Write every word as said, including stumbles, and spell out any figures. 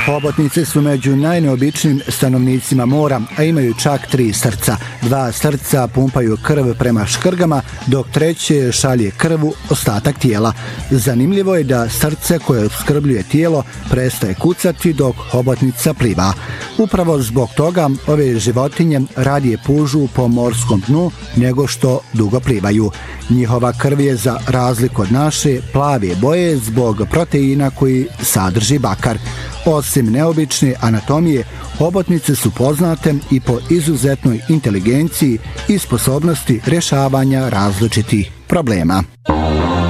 Hobotnice su među najneobičnijim stanovnicima mora, a imaju čak tri srca. Dva srca pumpaju krv prema škrgama, dok treće šalje krvu ostatak tijela. Zanimljivo je da srce koje opskrbljuje tijelo prestaje kucati dok hobotnica pliva. Upravo zbog toga ove životinje radije pužu po morskom dnu nego što dugo plivaju. Njihova krv je za razliku od naše plave boje zbog proteina koji sadrži bakar. Osim neobične anatomije, hobotnice su poznate i po izuzetnoj inteligenciji i sposobnosti rješavanja različitih problema.